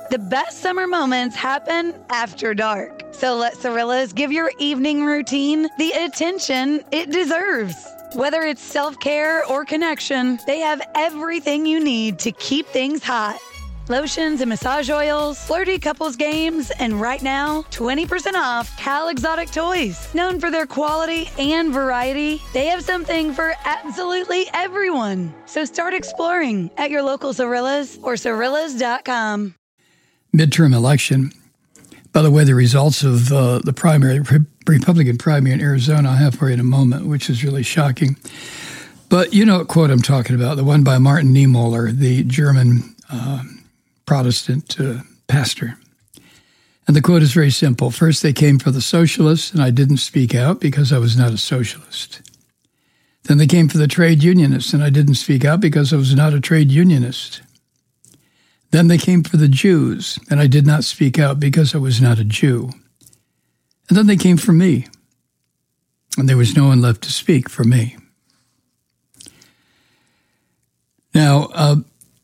The best summer moments happen after dark. So let Cirillas give your evening routine the attention it deserves. Whether it's self-care or connection, they have everything you need to keep things hot. Lotions and massage oils, flirty couples games, and right now, 20% off Cal Exotic Toys. Known for their quality and variety, they have something for absolutely everyone. So start exploring at your local Cirillas or Cirillas.com. Midterm election. By the way, the results of the primary, Republican primary in Arizona I'll have for you in a moment, which is really shocking. But you know what quote I'm talking about, the one by Martin Niemöller, the German Protestant pastor. And the quote is very simple. First, they came for the socialists, and I didn't speak out because I was not a socialist. Then they came for the trade unionists, and I didn't speak out because I was not a trade unionist. Then they came for the Jews, and I did not speak out because I was not a Jew. And then they came for me, and there was no one left to speak for me. Now,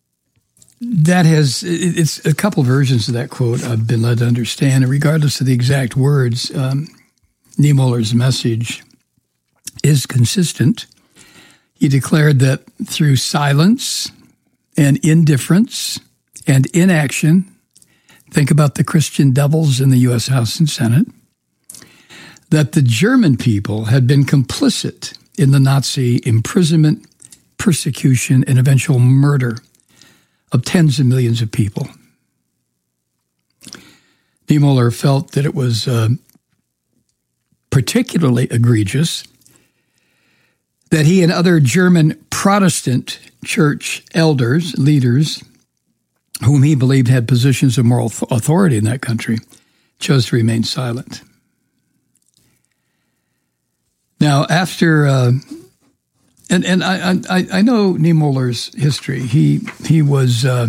it's a couple versions of that quote I've been led to understand, and regardless of the exact words, Niemöller's message is consistent. He declared that through silence and indifference and inaction, think about the Christian devils in the U.S. House and Senate, that the German people had been complicit in the Nazi imprisonment, persecution, and eventual murder of tens of millions of people. Niemöller felt that it was particularly egregious that he and other German Protestant church elders, leaders, whom he believed had positions of moral authority in that country, chose to remain silent. Now, after And I know Niemöller's history. He was a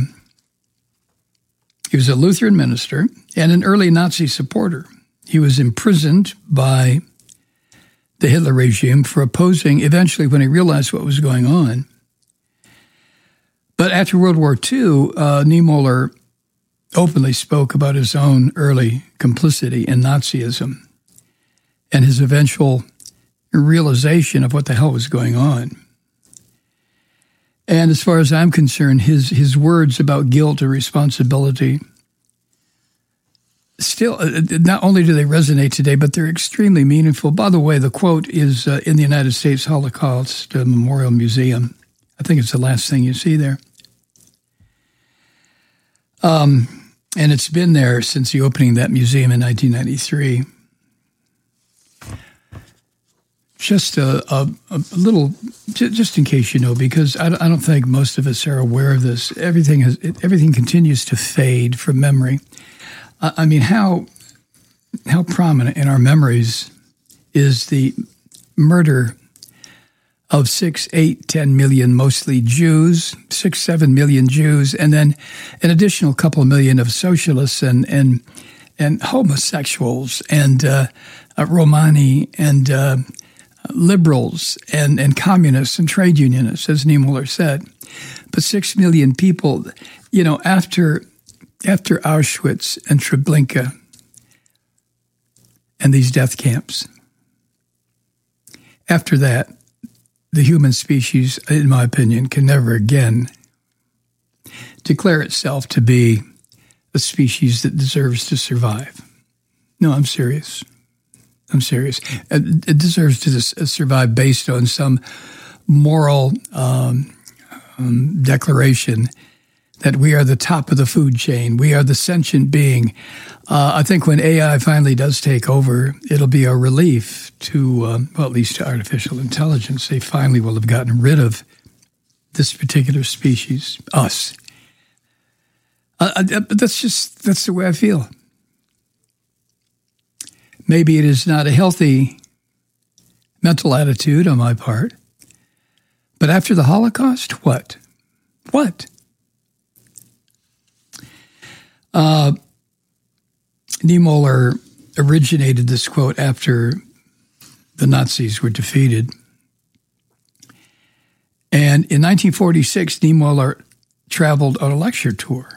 Lutheran minister and an early Nazi supporter. He was imprisoned by the Hitler regime for opposing, eventually when he realized what was going on. But after World War II, Niemöller openly spoke about his own early complicity in Nazism and his eventual realization of what the hell was going on. And as far as I'm concerned, his words about guilt and responsibility still, not only do they resonate today, but they're extremely meaningful. By the way, the quote is in the United States Holocaust Memorial Museum. I think it's the last thing you see there. And it's been there since the opening of that museum in 1993. Just a little, just in case you know, because I don't think most of us are aware of this. Everything continues to fade from memory. I mean, how prominent in our memories is the murder of 6, 8, 10 million, mostly Jews, 6, 7 million Jews, and then an additional couple of million of socialists and homosexuals and Romani and liberals and communists and trade unionists, as Niemöller said. But 6 million people, you know, after Auschwitz and Treblinka and these death camps, after that, the human species, in my opinion, can never again declare itself to be a species that deserves to survive. No, I'm serious. It deserves to survive based on some moral declaration that we are the top of the food chain. We are the sentient being. I think when AI finally does take over, it'll be a relief to, well, at least to artificial intelligence. They finally will have gotten rid of this particular species, us. But that's the way I feel. Maybe it is not a healthy mental attitude on my part. But after the Holocaust, what? Niemöller originated this quote after the Nazis were defeated. And in 1946, Niemöller traveled on a lecture tour.